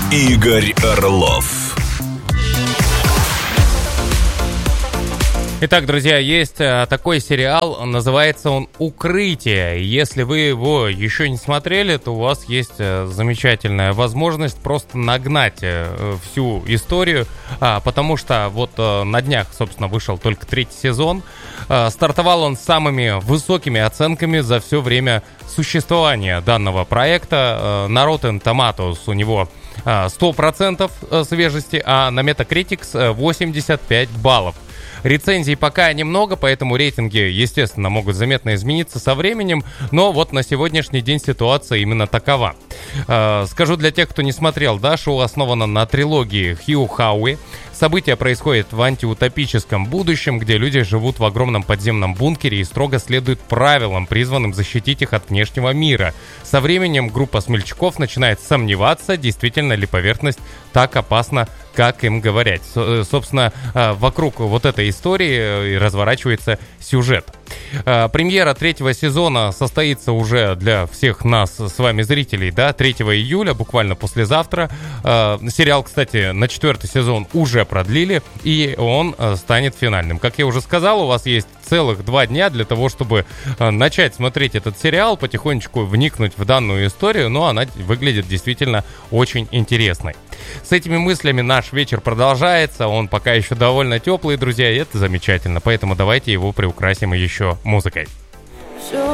Игорь Орлов. Итак, друзья, есть такой сериал, называется он «Укрытие». Если вы его еще не смотрели, то у вас есть замечательная возможность просто нагнать всю историю, потому что вот на днях, собственно, вышел только 3-й сезон. Стартовал он с самыми высокими оценками за все время существования данного проекта. На Rotten Tomatoes у него 100% свежести, а на Metacritic 85 баллов. Рецензий пока немного, поэтому рейтинги, естественно, могут заметно измениться со временем, но вот на сегодняшний день ситуация именно такова. Скажу для тех, кто не смотрел, да, шоу основано на трилогии Хью Хауи. События происходят в антиутопическом будущем, где люди живут в огромном подземном бункере и строго следуют правилам, призванным защитить их от внешнего мира. Со временем группа смельчаков начинает сомневаться, действительно ли поверхность так опасна, как им говорят. Собственно, вокруг вот этой истории разворачивается сюжет. Премьера 3-го сезона состоится уже для всех нас с вами, зрителей, да, 3 июля, буквально послезавтра. Сериал, кстати, на 4-й сезон уже продлили, и он станет финальным. Как я уже сказал, у вас есть целых 2 дня для того, чтобы начать смотреть этот сериал, потихонечку вникнуть в данную историю, но она выглядит действительно очень интересной. С этими мыслями наш вечер продолжается, он пока еще довольно теплый, друзья, и это замечательно, поэтому давайте его приукрасим еще музыкой.